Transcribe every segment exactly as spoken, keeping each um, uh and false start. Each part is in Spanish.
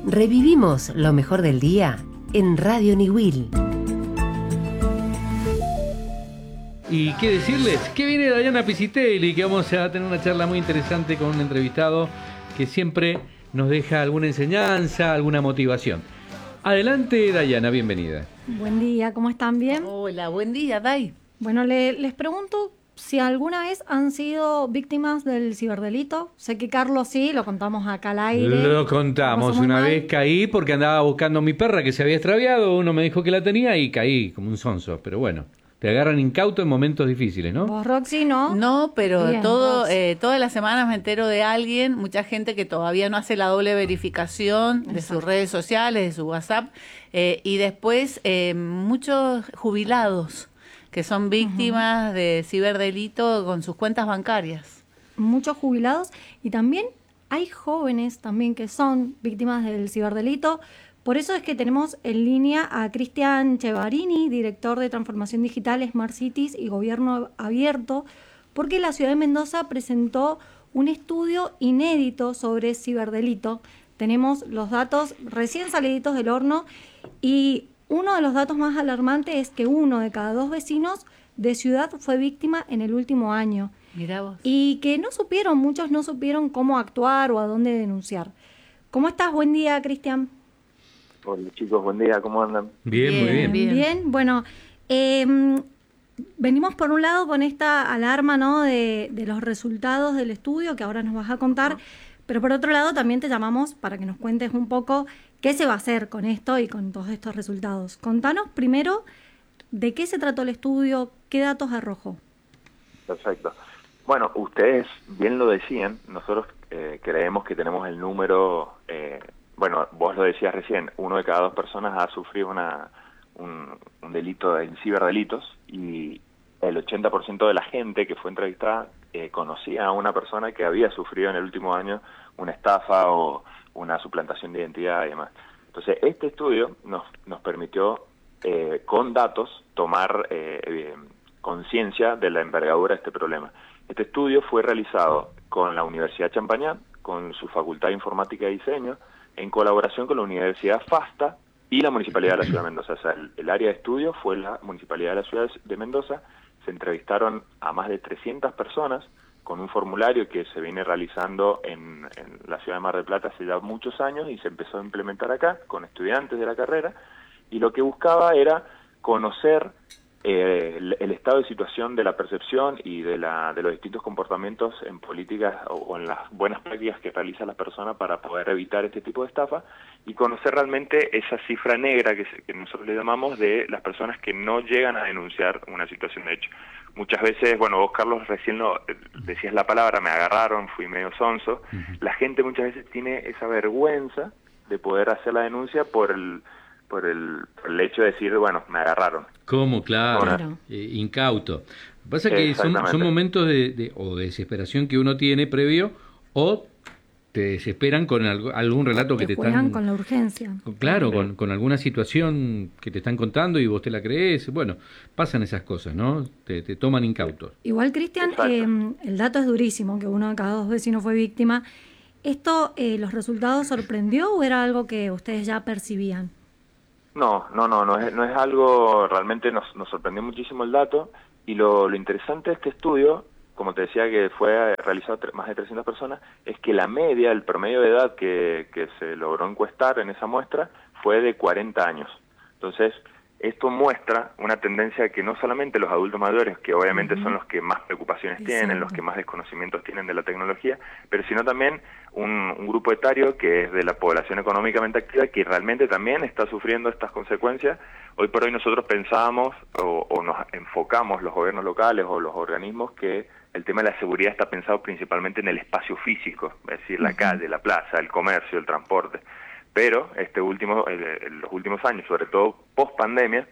Revivimos lo mejor del día en Radio Niwil. Y qué decirles, que viene Dayana Piscitelli, que vamos a tener una charla muy interesante con un entrevistado que siempre nos deja alguna enseñanza, alguna motivación. Adelante, Dayana, bienvenida. Buen día, ¿cómo están? ¿Bien? Hola, buen día, Day. Bueno, le, les pregunto si alguna vez han sido víctimas del ciberdelito. Sé que Carlos sí, lo contamos acá al aire. Lo contamos, una mal. vez caí porque andaba buscando a mi perra que se había extraviado, uno me dijo que la tenía y caí como un sonso, pero bueno. Te agarran incauto en momentos difíciles, ¿no? Vos, Roxy, ¿no? No, pero Bien, todo eh, todas las semanas me entero de alguien, mucha gente que todavía no hace la doble verificación de Exacto. sus redes sociales, de su WhatsApp, eh, y después eh, muchos jubilados que son víctimas uh-huh. de ciberdelito con sus cuentas bancarias. Muchos jubilados y también hay jóvenes también que son víctimas del ciberdelito. Por eso es que tenemos en línea a Cristian Chevarini, director de Transformación Digital, Smart Cities y Gobierno Abierto, porque la ciudad de Mendoza presentó un estudio inédito sobre ciberdelito. Tenemos los datos recién saliditos del horno y uno de los datos más alarmantes es que uno de cada dos vecinos de ciudad fue víctima en el último año. Mirá vos. Y que no supieron, muchos no supieron cómo actuar o a dónde denunciar. ¿Cómo estás? Buen día, Cristian. Hola chicos, buen día, ¿cómo andan? Bien, bien muy bien. Bien, bien. Bueno, eh, venimos por un lado con esta alarma, ¿no? de, de los resultados del estudio que ahora nos vas a contar, uh-huh. pero por otro lado también te llamamos para que nos cuentes un poco qué se va a hacer con esto y con todos estos resultados. Contanos primero de qué se trató el estudio, qué datos arrojó. Perfecto. Bueno, ustedes bien lo decían, nosotros eh, creemos que tenemos el número... Eh, Bueno, vos lo decías recién, uno de cada dos personas ha sufrido una, un, un delito de ciberdelitos y el ochenta por ciento de la gente que fue entrevistada eh, conocía a una persona que había sufrido en el último año una estafa o una suplantación de identidad y demás. Entonces, este estudio nos, nos permitió, eh, con datos, tomar eh, eh, conciencia de la envergadura de este problema. Este estudio fue realizado con la Universidad Champagnat, con su Facultad de Informática y Diseño, en colaboración con la Universidad FASTA y la Municipalidad de la Ciudad de Mendoza. O sea, el, el área de estudio fue la Municipalidad de la Ciudad de Mendoza. Se entrevistaron a más de trescientas personas con un formulario que se viene realizando en, en la Ciudad de Mar del Plata hace ya muchos años y se empezó a implementar acá con estudiantes de la carrera. Y lo que buscaba era conocer eh, el, el estado de situación de la percepción y de, la, de los distintos comportamientos en políticas o, o en las buenas prácticas que realiza la persona para poder evitar este tipo de estafa y conocer realmente esa cifra negra que, se, que nosotros le llamamos de las personas que no llegan a denunciar una situación de hecho. Muchas veces, bueno, vos Carlos recién lo, decías la palabra, me agarraron, fui medio sonso. Uh-huh. La gente muchas veces tiene esa vergüenza de poder hacer la denuncia por el... Por el, por el hecho de decir, bueno, me agarraron. ¿Cómo? Claro, claro. Eh, incauto. Lo que pasa es que son, son momentos de, de, o de desesperación que uno tiene previo, o te desesperan con algo, algún relato que te, te están... con la urgencia. Con, claro, con, con alguna situación que te están contando y vos te la crees. Bueno, pasan esas cosas, ¿no? Te, te toman incautos. Igual, Cristian, eh, el dato es durísimo, que uno de cada dos vecinos fue víctima. ¿Esto, eh, los resultados sorprendió o era algo que ustedes ya percibían? No, no, no, no es, no es algo, realmente nos, nos sorprendió muchísimo el dato y lo, lo interesante de este estudio, como te decía que fue realizado por más de trescientas personas, es que la media, el promedio de edad que, que se logró encuestar en esa muestra fue de cuarenta años. Entonces, esto muestra una tendencia que no solamente los adultos mayores, que obviamente uh-huh. son los que más preocupaciones Exacto. tienen, los que más desconocimientos tienen de la tecnología, pero sino también un, un grupo etario que es de la población económicamente activa, que realmente también está sufriendo estas consecuencias. Hoy por hoy nosotros pensábamos o, o nos enfocamos los gobiernos locales o los organismos que el tema de la seguridad está pensado principalmente en el espacio físico, es decir, la uh-huh. calle, la plaza, el comercio, el transporte. Pero este último, eh, los últimos años, sobre todo post pandemia,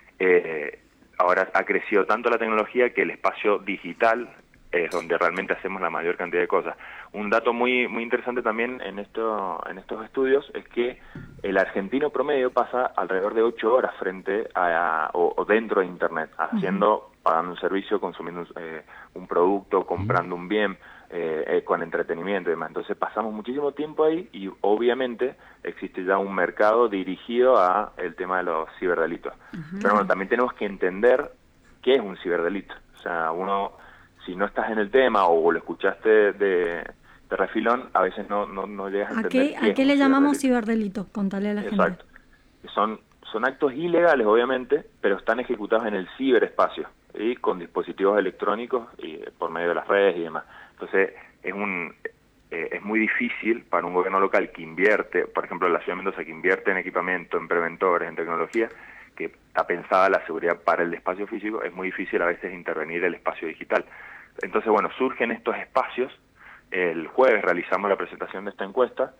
eh, ahora ha crecido tanto la tecnología que el espacio digital es donde realmente hacemos la mayor cantidad de cosas. Un dato muy muy interesante también en esto en estos estudios es que el argentino promedio pasa alrededor de ocho horas frente a, a o, o dentro de internet, haciendo, uh-huh. pagando un servicio, consumiendo eh, un producto, comprando uh-huh. un bien. eh, eh, con entretenimiento y demás. Entonces pasamos muchísimo tiempo ahí y obviamente existe ya un mercado dirigido a el tema de los ciberdelitos. Uh-huh. Pero bueno, también tenemos que entender qué es un ciberdelito. O sea, uno, si no estás en el tema o lo escuchaste de, de refilón, a veces no, no, no llegas a entender. ¿A qué, qué, ¿a qué le llamamos ciberdelito? Contale a la Exacto. gente. Exacto. Son, son actos ilegales, obviamente, pero están ejecutados en el ciberespacio y con dispositivos electrónicos y por medio de las redes y demás. Entonces, es un eh, es muy difícil para un gobierno local que invierte, por ejemplo, la ciudad de Mendoza, que invierte en equipamiento, en preventores, en tecnología, que está pensada la seguridad para el espacio físico, es muy difícil a veces intervenir el espacio digital. Entonces, bueno, surgen estos espacios. El jueves realizamos la presentación de esta encuesta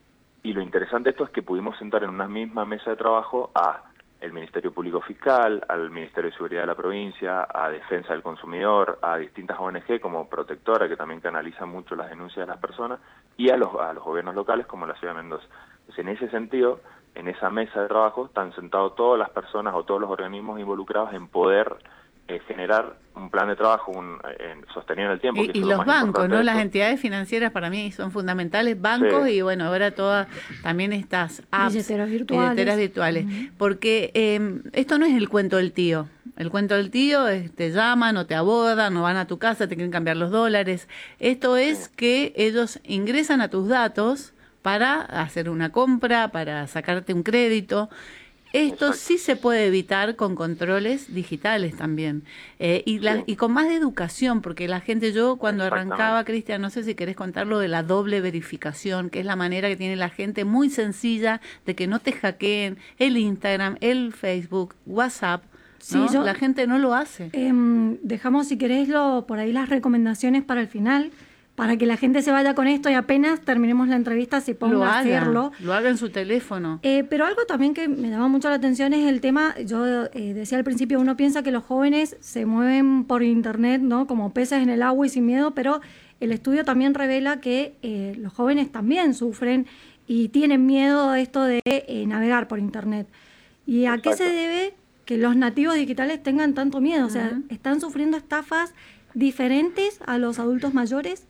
y lo interesante de esto es que pudimos sentar en una misma mesa de trabajo a el Ministerio Público Fiscal, al Ministerio de Seguridad de la provincia, a Defensa del Consumidor, a distintas O N G como Protectora, que también canaliza mucho las denuncias de las personas, y a los, a los gobiernos locales como la Ciudad de Mendoza. Entonces, en ese sentido, en esa mesa de trabajo están sentados todas las personas o todos los organismos involucrados en poder eh, generar un plan de trabajo un, eh, sostenido en el tiempo. Y, que y es lo los más bancos, ¿no? de Las esto. entidades financieras para mí son fundamentales, bancos Sí. y bueno, ahora todas también estas apps, Billeteras virtuales. billeteras virtuales. Uh-huh. Porque eh, esto no es el cuento del tío. El cuento del tío es te llaman o te abordan o van a tu casa, te quieren cambiar los dólares. Esto es sí. que ellos ingresan a tus datos para hacer una compra, para sacarte un crédito. Esto Exacto. sí se puede evitar con controles digitales también. Eh, y, la, sí. y con más de educación, porque la gente, yo cuando arrancaba, Cristian, no sé si querés contar lo de la doble verificación, que es la manera que tiene la gente muy sencilla de que no te hackeen el Instagram, el Facebook, WhatsApp. ¿no? Sí, yo, la gente no lo hace. Eh, dejamos, si querés, lo, por ahí las recomendaciones para el final, para que la gente se vaya con esto y apenas terminemos la entrevista se ponga lo a haga, hacerlo. Lo haga en su teléfono. Eh, pero algo también que me llama mucho la atención es el tema, yo eh, decía al principio, uno piensa que los jóvenes se mueven por internet, ¿no? Como peces en el agua y sin miedo, pero el estudio también revela que eh, los jóvenes también sufren y tienen miedo a esto de eh, navegar por internet. ¿Y a Exacto. qué se debe que los nativos digitales tengan tanto miedo? O sea, uh-huh. ¿están sufriendo estafas diferentes a los adultos mayores?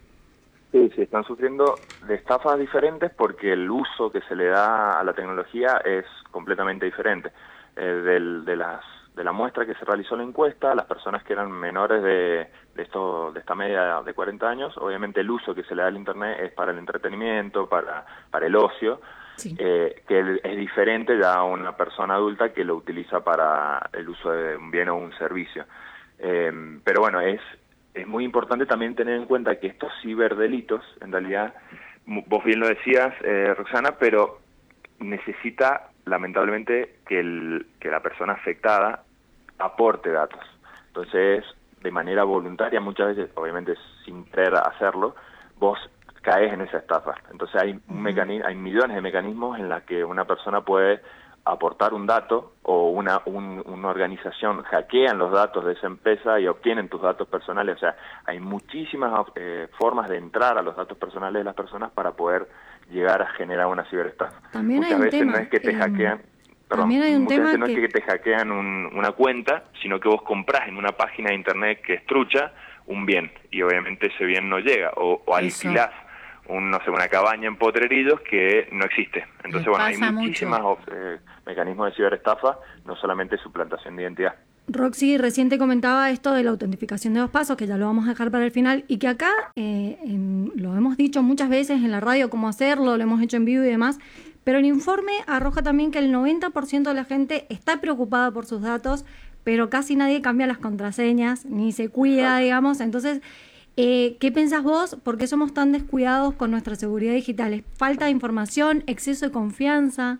Sí, sí, están sufriendo de estafas diferentes porque el uso que se le da a la tecnología es completamente diferente. Eh, del, de, las, de la muestra que se realizó la encuesta, las personas que eran menores de, de, esto, de esta media de cuarenta años, obviamente el uso que se le da al Internet es para el entretenimiento, para, para el ocio, sí. eh, que es diferente ya a una persona adulta que lo utiliza para el uso de un bien o un servicio. Eh, pero bueno, es... Es muy importante también tener en cuenta que estos ciberdelitos, en realidad, vos bien lo decías, eh, Roxana, pero necesita, lamentablemente, que, el, que la persona afectada aporte datos. Entonces, de manera voluntaria, muchas veces, obviamente sin querer hacerlo, vos caes en esa estafa. Entonces, hay, un mecanismo, hay millones de mecanismos en los que una persona puede aportar un dato o una, un, una organización hackean los datos de esa empresa y obtienen tus datos personales. O sea, hay muchísimas eh, formas de entrar a los datos personales de las personas para poder llegar a generar una ciberestafa. También muchas hay un veces tema, no es que te eh, hackean, perdón, también hay un muchas tema veces no que... es que te hackean un, una cuenta, sino que vos comprás en una página de internet que es trucha un bien y obviamente ese bien no llega o, o alquilás un, no sé, una cabaña en Potrerillos que no existe. Entonces, bueno, hay muchísimos eh, mecanismos de ciberestafa, no solamente suplantación de identidad. Roxy recién te comentaba esto de la autentificación de dos pasos, que ya lo vamos a dejar para el final, y que acá eh, en, lo hemos dicho muchas veces en la radio cómo hacerlo, lo hemos hecho en vivo y demás, pero el informe arroja también que el noventa por ciento de la gente está preocupada por sus datos, pero casi nadie cambia las contraseñas, ni se cuida, digamos. Entonces, Eh, ¿qué pensás vos? ¿Por qué somos tan descuidados con nuestra seguridad digital? ¿Es falta de información? ¿Exceso de confianza?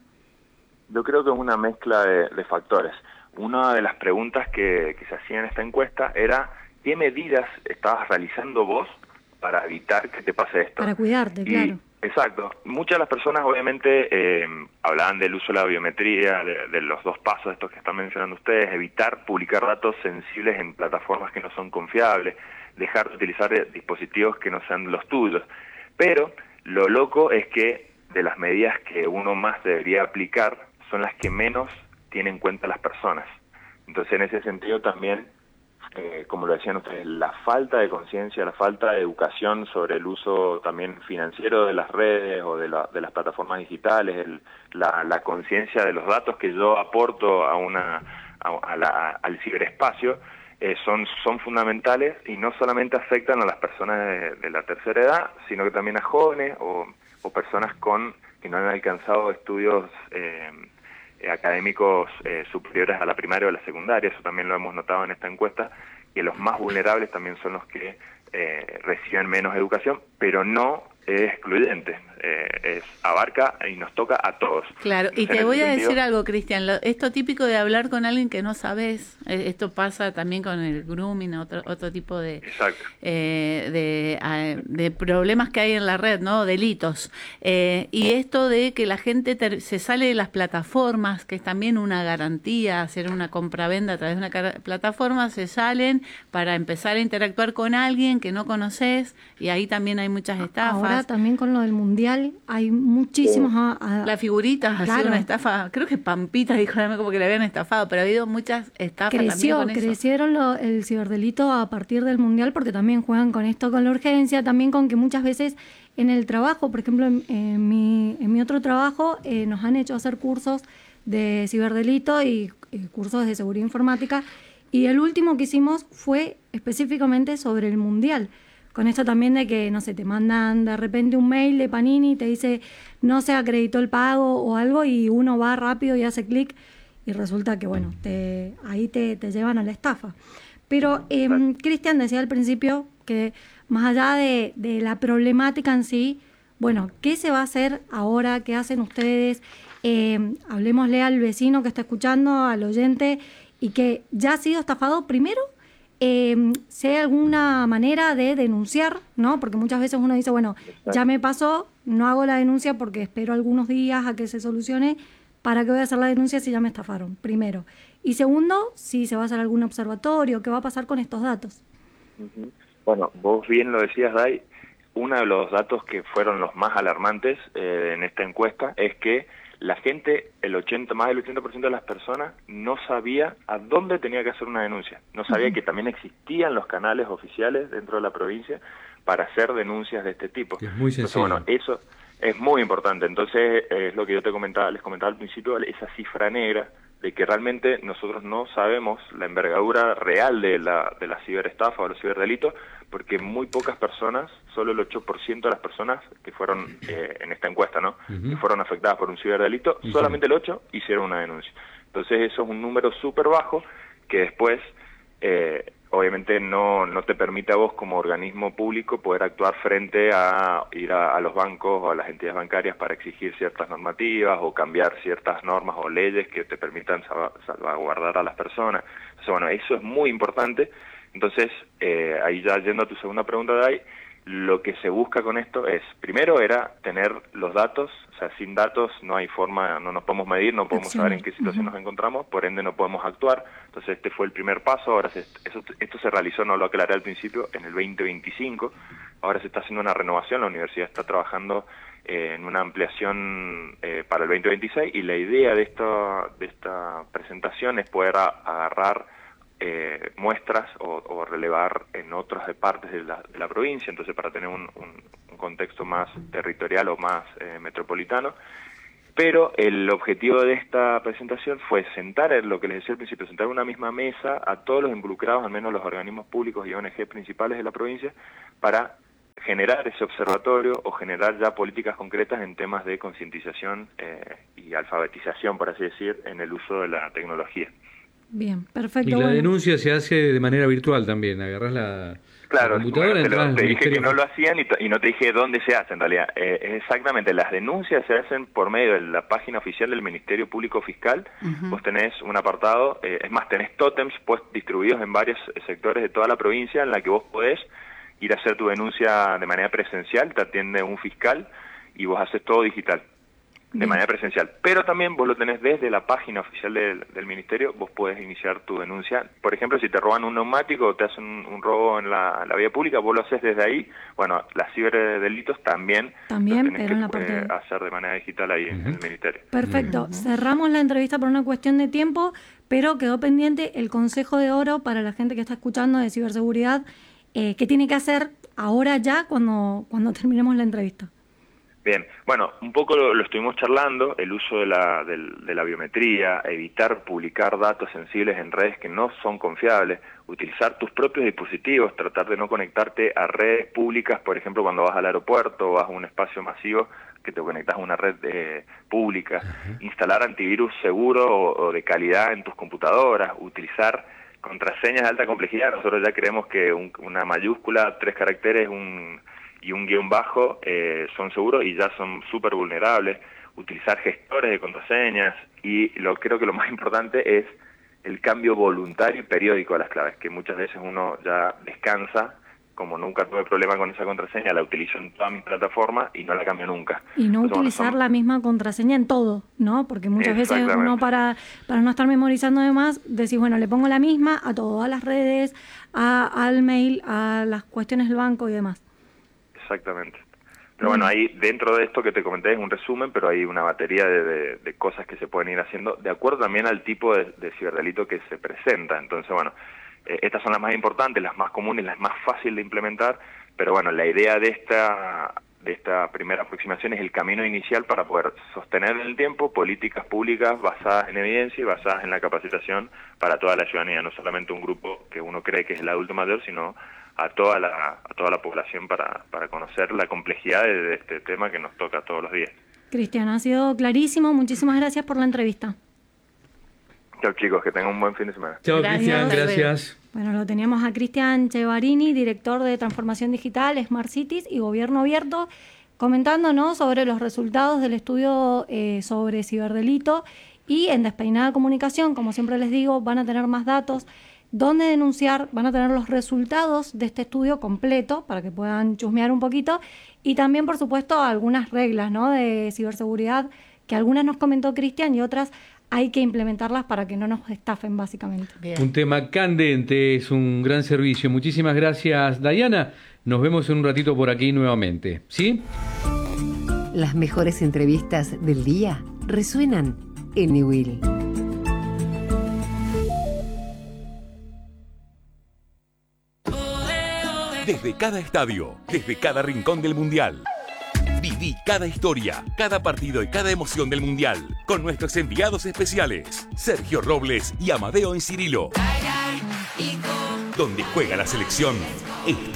Yo creo que es una mezcla de, de factores. Una de las preguntas que, que se hacía en esta encuesta era ¿qué medidas estabas realizando vos para evitar que te pase esto? Para cuidarte, y, claro. Exacto. Muchas de las personas obviamente eh, hablaban del uso de la biometría, de, de los dos pasos estos que están mencionando ustedes, evitar publicar datos sensibles en plataformas que no son confiables, dejar de utilizar dispositivos que no sean los tuyos. Pero lo loco es que de las medidas que uno más debería aplicar son las que menos tienen en cuenta las personas. Entonces, en ese sentido también eh, como lo decían ustedes, la falta de conciencia, la falta de educación sobre el uso también financiero de las redes o de, la, de las plataformas digitales, el, la, la conciencia de los datos que yo aporto a una a, a la, al ciberespacio, eh, son, son fundamentales y no solamente afectan a las personas de, de la tercera edad, sino que también a jóvenes o, o personas con que no han alcanzado estudios eh, académicos eh, superiores a la primaria o a la secundaria. Eso también lo hemos notado en esta encuesta, que los más vulnerables también son los que eh, reciben menos educación, pero no es excluyente, eh, es, abarca y nos toca a todos. Claro, y te voy a decir algo, Cristian, lo, esto típico de hablar con alguien que no sabes, eh, esto pasa también con el grooming, otro otro tipo de eh, de, eh, de problemas que hay en la red, ¿no? Delitos. Eh, y esto de que la gente ter, se sale de las plataformas, que es también una garantía, hacer una compravenda a través de una plataforma, se salen para empezar a interactuar con alguien que no conoces, y ahí también hay muchas estafas. Ahora también con lo del mundial hay muchísimos... A, a, las figuritas, ha claro. sido una estafa, creo que Pampita dijo como que le habían estafado, pero ha habido muchas estafas Creció, también con eso. Crecieron lo, el ciberdelito a partir del mundial porque también juegan con esto, con la urgencia, también con que muchas veces en el trabajo, por ejemplo, en, en, mi, en mi otro trabajo, eh, nos han hecho hacer cursos de ciberdelito y eh, cursos de seguridad informática, y el último que hicimos fue específicamente sobre el mundial. Con esto también de que, no sé, te mandan de repente un mail de Panini y te dice no se acreditó el pago o algo, y uno va rápido y hace clic y resulta que, bueno, te, ahí te, te llevan a la estafa. Pero eh, Cristian decía al principio que más allá de, de la problemática en sí, bueno, ¿qué se va a hacer ahora? ¿Qué hacen ustedes? Eh, hablemosle al vecino que está escuchando, al oyente, y que ya ha sido estafado primero. Eh, si hay alguna manera de denunciar, ¿no? Porque muchas veces uno dice, bueno, ya me pasó, no hago la denuncia porque espero algunos días a que se solucione. ¿Para qué voy a hacer la denuncia si ya me estafaron? Primero. Y segundo, si se va a hacer algún observatorio, ¿qué va a pasar con estos datos? Uh-huh. Bueno, vos bien lo decías, Dai, uno de los datos que fueron los más alarmantes eh, en esta encuesta es que la gente, el ochenta, más del ochenta por ciento de las personas, no sabía a dónde tenía que hacer una denuncia. No sabía uh-huh. que también existían los canales oficiales dentro de la provincia para hacer denuncias de este tipo. Es muy sencillo. Entonces, bueno, eso es muy importante. Entonces, eh, es lo que yo te comentaba, les comentaba al principio, esa cifra negra de que realmente nosotros no sabemos la envergadura real de la, de la ciberestafa o los ciberdelitos, porque muy pocas personas, solo el ocho por ciento de las personas que fueron eh, en esta encuesta, ¿no? Uh-huh. que fueron afectadas por un ciberdelito, uh-huh. solamente el ocho por ciento hicieron una denuncia. Entonces eso es un número súper bajo que después eh, obviamente no, no te permite a vos como organismo público poder actuar frente a ir a, a los bancos o a las entidades bancarias para exigir ciertas normativas o cambiar ciertas normas o leyes que te permitan salvaguardar a las personas. Entonces, bueno, eso es muy importante. Entonces, eh, ahí ya yendo a tu segunda pregunta, Dai, lo que se busca con esto es, primero era tener los datos, o sea, sin datos no hay forma, no nos podemos medir, no podemos saber en qué situación uh-huh. nos encontramos, por ende no podemos actuar. Entonces este fue el primer paso. Ahora se, eso, esto se realizó, no lo aclaré al principio, en el veinte veinticinco, ahora se está haciendo una renovación, la universidad está trabajando eh, en una ampliación eh, para el veinte veintiséis, y la idea de esta, de esta presentación es poder a, agarrar Eh, muestras o, o relevar en otras partes de la, de la provincia, entonces para tener un, un, un contexto más territorial o más eh, metropolitano. Pero el objetivo de esta presentación fue sentar, lo que les decía al principio, sentar en una misma mesa a todos los involucrados, al menos los organismos públicos y O N G principales de la provincia, para generar ese observatorio o generar ya políticas concretas en temas de concientización eh, y alfabetización, por así decir, en el uso de la tecnología. Bien, perfecto. Y la bueno. denuncia se hace de manera virtual también, agarrás la, claro, la computadora, bueno, te, lo, entras te al dije que ministerio... no lo hacían y, y no te dije dónde se hace en realidad. Eh, es exactamente, las denuncias se hacen por medio de la página oficial del Ministerio Público Fiscal. Uh-huh. Vos tenés un apartado, eh, es más, tenés tótems pues, distribuidos en varios sectores de toda la provincia en la que vos podés ir a hacer tu denuncia de manera presencial, te atiende un fiscal y vos haces todo digital. de Bien. manera presencial. Pero también vos lo tenés desde la página oficial del, del Ministerio, vos podés iniciar tu denuncia. Por ejemplo, si te roban un neumático o te hacen un, un robo en la, la vía pública, vos lo haces desde ahí. Bueno, las ciberdelitos también, También, lo tenés pero que en la eh, parte- hacer de manera digital ahí en el Ministerio. Perfecto. Cerramos la entrevista por una cuestión de tiempo, pero quedó pendiente el consejo de oro para la gente que está escuchando de ciberseguridad. Eh, ¿Qué tiene que hacer ahora ya cuando, cuando terminemos la entrevista? Bien, bueno, un poco lo, lo estuvimos charlando, el uso de la, del- de la biometría, evitar publicar datos sensibles en redes que no son confiables, utilizar tus propios dispositivos, tratar de no conectarte a redes públicas, por ejemplo, cuando vas al aeropuerto o vas a un espacio masivo, que te conectas a una red eh, pública, instalar antivirus seguro o, o de calidad en tus computadoras, utilizar contraseñas de alta complejidad. Nosotros ya creemos que un- una mayúscula, tres caracteres, un y un guión bajo eh, son seguros y ya son súper vulnerables, utilizar gestores de contraseñas y lo creo que lo más importante es el cambio voluntario y periódico de las claves, que muchas veces uno ya descansa, como nunca tuve problema con esa contraseña, la utilizo en toda mi plataforma y no la cambio nunca. Y no Entonces, bueno, utilizar son- la misma contraseña en todo, ¿no? Porque muchas veces Exactamente. uno para, para no estar memorizando además, decís, bueno, le pongo la misma a todas las redes, a, al mail, a las cuestiones del banco y demás. Exactamente. Pero bueno, ahí dentro de esto que te comenté es un resumen, pero hay una batería de, de, de cosas que se pueden ir haciendo de acuerdo también al tipo de, de ciberdelito que se presenta. Entonces, bueno, eh, estas son las más importantes, las más comunes, las más fáciles de implementar, pero bueno, la idea de esta de esta primera aproximación es el camino inicial para poder sostener en el tiempo políticas públicas basadas en evidencia y basadas en la capacitación para toda la ciudadanía, no solamente un grupo que uno cree que es el adulto mayor, sino a toda la a toda la población para, para conocer la complejidad de, de este tema que nos toca todos los días. Cristian, ha sido clarísimo. Muchísimas gracias por la entrevista. Chao chicos, que tengan un buen fin de semana. Chao, Gracias. Cristian, gracias. Bueno, lo teníamos a Cristian Chevarini, director de Transformación Digital, Smart Cities y Gobierno Abierto, comentándonos sobre los resultados del estudio eh, sobre ciberdelito. Y en Despeinada Comunicación, como siempre les digo, van a tener más datos, dónde denunciar, van a tener los resultados de este estudio completo para que puedan chusmear un poquito y también, por supuesto, algunas reglas, ¿no?, de ciberseguridad que algunas nos comentó Cristian y otras hay que implementarlas para que no nos estafen, básicamente. Bien. Un tema candente, es un gran servicio. Muchísimas gracias, Dayana. Nos vemos en un ratito por aquí nuevamente. ¿Sí? Las mejores entrevistas del día resuenan en Newell. Desde cada estadio, desde cada rincón del Mundial. Viví cada historia, cada partido y cada emoción del Mundial con nuestros enviados especiales, Sergio Robles y Amadeo Encirilo. Donde juega la selección, está